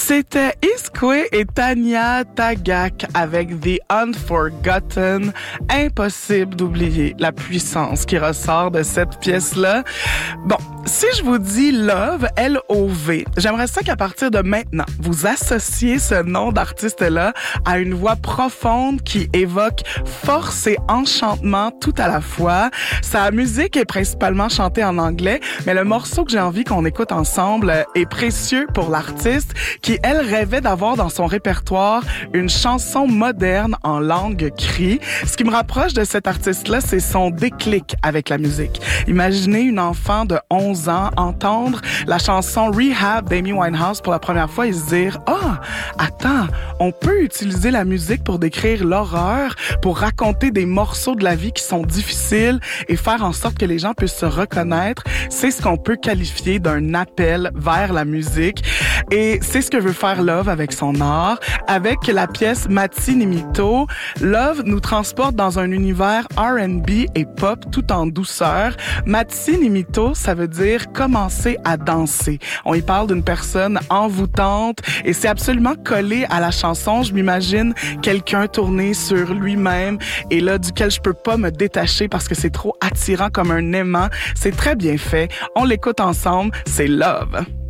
C'était Iskwe et Tanya Tagaq avec The Unforgotten. Impossible d'oublier la puissance qui ressort de cette pièce-là. Bon, si je vous dis Love, L-O-V, j'aimerais ça qu'à partir de maintenant, vous associez ce nom d'artiste-là à une voix profonde qui évoque force et enchantement tout à la fois. Sa musique est principalement chantée en anglais, mais le morceau que j'ai envie qu'on écoute ensemble est précieux pour l'artiste qui, elle, rêvait d'avoir dans son répertoire une chanson moderne en langue cri. Ce qui me rapproche de cet artiste-là, c'est son déclic avec la musique. Imaginez une enfant de 11 ans entendre la chanson Rehab d'Amy Winehouse pour la première fois et se dire « Ah, attends, on peut utiliser la musique pour décrire l'horreur, pour raconter des morceaux de la vie qui sont difficiles et faire en sorte que les gens puissent se reconnaître. » C'est ce qu'on peut qualifier d'un appel vers la musique. Et c'est ce que veut faire Love avec son art. Avec la pièce Matti Nimito, Love nous transporte dans un univers R&B et pop tout en douceur. Matti Nimito, ça veut dire commencer à danser. On y parle d'une personne envoûtante et c'est absolument collé à la chanson. Je m'imagine quelqu'un tourné sur lui-même et là, duquel je peux pas me détacher parce que c'est trop attirant comme un aimant. C'est très bien fait. On l'écoute ensemble. C'est Love.